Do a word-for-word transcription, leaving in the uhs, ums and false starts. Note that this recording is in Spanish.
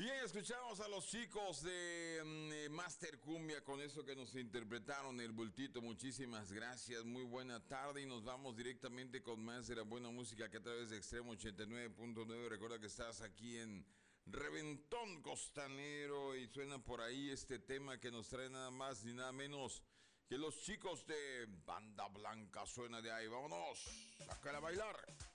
Bien, escuchamos a los chicos de um, Master Cumbia con eso que nos interpretaron el bultito. Muchísimas gracias, muy buena tarde y nos vamos directamente con más de la buena música que a través de Extremo ochenta y nueve punto nueve. Recuerda que estás aquí en Reventón Costanero y suena por ahí este tema que nos trae nada más ni nada menos que los chicos de Banda Blanca. Suena de ahí, vámonos, sácala a bailar.